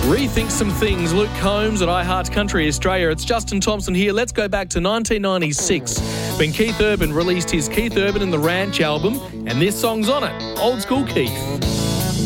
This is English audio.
Rethink some things. Luke Combs at iHeart Country Australia. It's Justin Thompson here. Let's go back to 1996 when Keith Urban released his Keith Urban and the Ranch album, and this song's on it, Old School Keith.